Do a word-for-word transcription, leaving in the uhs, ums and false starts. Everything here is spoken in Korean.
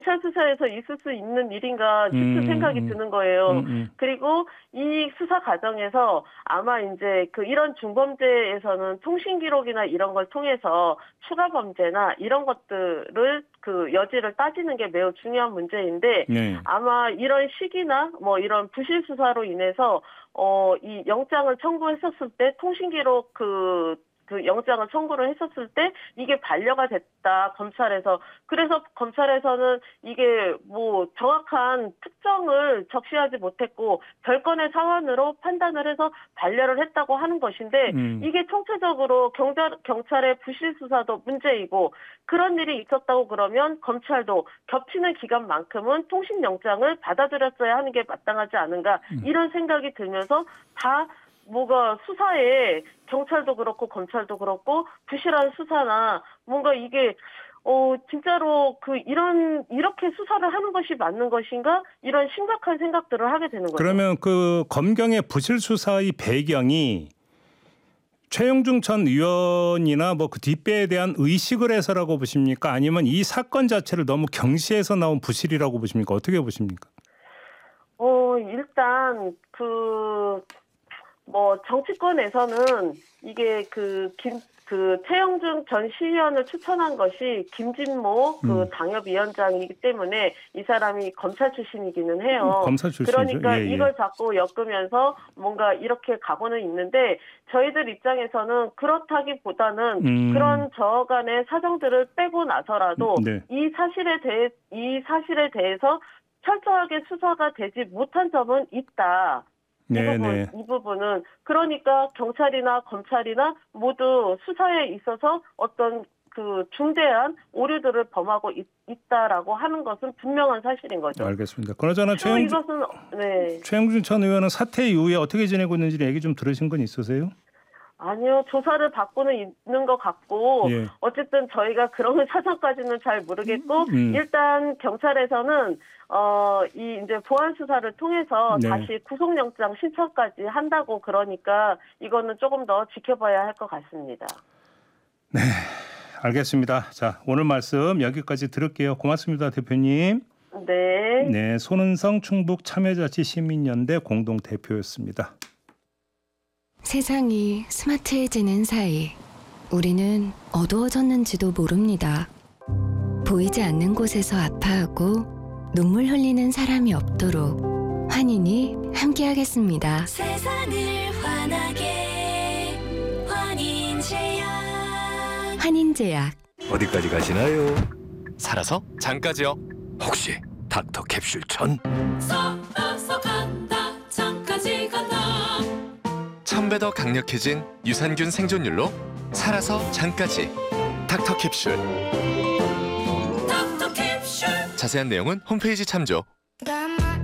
경찰 수사에서 있을 수 있는 일인가 싶은 음, 생각이 음. 드는 거예요. 음, 음. 그리고 이 수사 과정에서 아마 이제 그 이런 중범죄에서는 통신 기록이나 이런 걸 통해서 추가 범죄나 이런 것들을 그 여지를 따지는 게 매우 중요한 문제인데 네. 아마 이런 시기나 뭐 이런 부실 수사로 인해서 어, 이 영장을 청구했었을 때 통신 기록 그 그 영장을 청구를 했었을 때 이게 반려가 됐다 검찰에서. 그래서 검찰에서는 이게 뭐 정확한 특정을 적시하지 못했고 별건의 사안으로 판단을 해서 반려를 했다고 하는 것인데 음. 이게 총체적으로 경찰, 경찰의 부실 수사도 문제이고 그런 일이 있었다고 그러면 검찰도 겹치는 기간만큼은 통신영장을 받아들였어야 하는 게 마땅하지 않은가 이런 생각이 들면서 다 뭐가 수사에 경찰도 그렇고 검찰도 그렇고 부실한 수사나 뭔가 이게 어 진짜로 그 이런 이렇게 수사를 하는 것이 맞는 것인가 이런 심각한 생각들을 하게 되는 거죠. 그러면 그 검경의 부실 수사의 배경이 최영중 전 의원이나 뭐 그 뒷배에 대한 의식을 해서라고 보십니까? 아니면 이 사건 자체를 너무 경시해서 나온 부실이라고 보십니까? 어떻게 보십니까? 어 일단 그 뭐 정치권에서는 이게 그 김 그 최영중 전 시의원을 추천한 것이 김진모 그 음. 당협위원장이기 때문에 이 사람이 검찰 출신이기는 해요. 검사 출신이죠. 그러니까 예, 예. 이걸 자꾸 엮으면서 뭔가 이렇게 가고는 있는데 저희들 입장에서는 그렇다기보다는 음. 그런 저간의 사정들을 빼고 나서라도 네. 이 사실에 대해 이 사실에 대해서 철저하게 수사가 되지 못한 점은 있다. 이 네, 부분, 네. 이 부분은 그러니까 경찰이나 검찰이나 모두 수사에 있어서 어떤 그 중대한 오류들을 범하고 있, 있다라고 하는 것은 분명한 사실인 거죠. 알겠습니다. 그나저나 또 최영중, 이것은 네. 최영중 전 의원은 사퇴 이후에 어떻게 지내고 있는지 얘기 좀 들으신 건 있으세요? 아니요, 조사를 받고는 있는 것 같고 예. 어쨌든 저희가 그런 사정까지는 잘 모르겠고 음. 일단 경찰에서는 어, 이 이제 보안 수사를 통해서 네. 다시 구속영장 신청까지 한다고 그러니까 이거는 조금 더 지켜봐야 할 것 같습니다. 네, 알겠습니다. 자, 오늘 말씀 여기까지 들을게요. 고맙습니다, 대표님. 네. 네, 손은성 충북 참여자치 시민연대 공동 대표였습니다. 세상이 스마트해지는 사이 우리는 어두워졌는지도 모릅니다. 보이지 않는 곳에서 아파하고 눈물 흘리는 사람이 없도록 환인이 함께하겠습니다. 세상을 환하게 환인제약. 환인제약. 어디까지 가시나요? 살아서 장까지요. 혹시 닥터 캡슐 천? 살아서 간다 장까지 간다. 천 배 더 강력해진 유산균 생존율로 살아서 장까지. 닥터 캡슐. 닥터 캡슐. 자세한 내용은 홈페이지 참조. 감